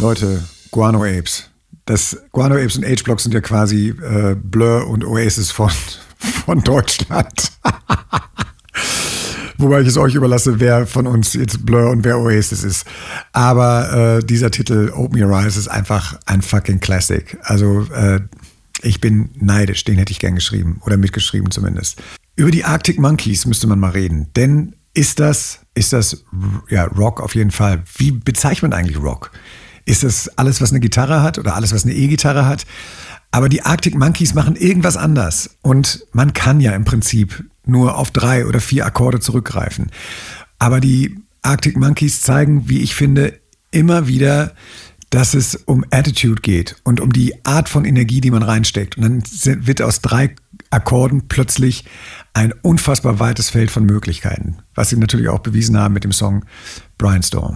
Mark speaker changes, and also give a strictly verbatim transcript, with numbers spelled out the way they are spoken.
Speaker 1: Leute, Guano Apes. Das Guano Apes und H-Block sind ja quasi äh, Blur und Oasis von, von Deutschland. Wobei ich es euch überlasse, wer von uns jetzt Blur und wer Oasis ist. Aber äh, dieser Titel Open Your Eyes ist einfach ein fucking Classic. Also äh, ich bin neidisch, den hätte ich gern geschrieben oder mitgeschrieben zumindest. Über die Arctic Monkeys müsste man mal reden, denn ist das, ist das ja, Rock auf jeden Fall. Wie bezeichnet man eigentlich Rock? Ist das alles, was eine Gitarre hat oder alles, was eine E-Gitarre hat? Aber die Arctic Monkeys machen irgendwas anders und man kann ja im Prinzip nur auf drei oder vier Akkorde zurückgreifen. Aber die Arctic Monkeys zeigen, wie ich finde, immer wieder, dass es um Attitude geht und um die Art von Energie, die man reinsteckt. Und dann wird aus drei Akkorden plötzlich ein unfassbar weites Feld von Möglichkeiten, was sie natürlich auch bewiesen haben mit dem Song Brainstorm.